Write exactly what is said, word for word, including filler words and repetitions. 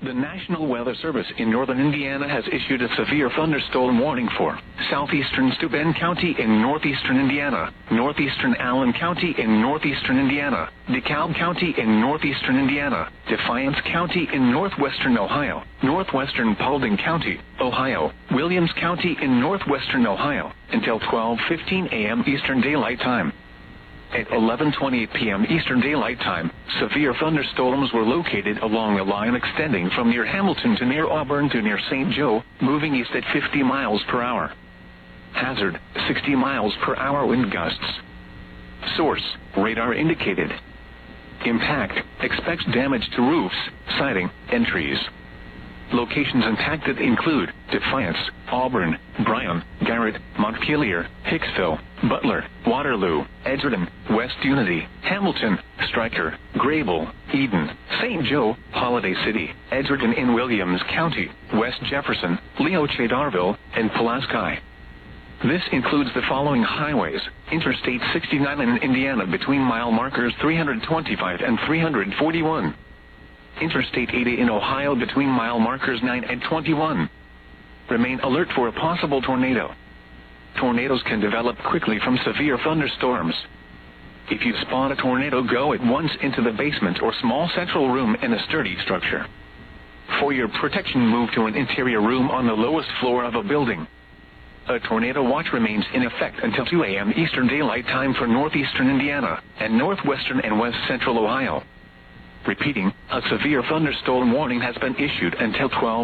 The National Weather Service in northern Indiana has issued a severe thunderstorm warning for southeastern Steuben County in northeastern Indiana, northeastern Allen County in northeastern Indiana, DeKalb County in northeastern Indiana, Defiance County in northwestern Ohio, northwestern Paulding County, Ohio, Williams County in northwestern Ohio, until twelve fifteen a m Eastern Daylight Time. At eleven twenty p m Eastern Daylight Time, severe thunderstorms were located along a line extending from near Hamilton to near Auburn to near Saint Joe, moving east at fifty miles per hour. Hazard, sixty miles per hour wind gusts. Source, radar indicated. Impact, expects damage to roofs, siding, and trees. Locations impacted include Defiance, Auburn, Bryan, Garrett, Montpelier, Hicksville, Butler, Waterloo, Edgerton, West Unity, Hamilton, Stryker, Grable, Eden, Saint Joe, Holiday City, Edgerton in Williams County, West Jefferson, Leo Chadarville, and Pulaski. This includes the following highways: Interstate sixty-nine in Indiana between mile markers three hundred twenty-five and three hundred forty-one. Interstate eighty in Ohio between mile markers nine and twenty-one. Remain alert for a possible tornado. Tornadoes can develop quickly from severe thunderstorms. If you spot a tornado, go at once into the basement or small central room in a sturdy structure. For your protection, move to an interior room on the lowest floor of a building. A tornado watch remains in effect until two a m Eastern Daylight Time for northeastern Indiana and northwestern and west central Ohio. Repeating, a severe thunderstorm warning has been issued until twelve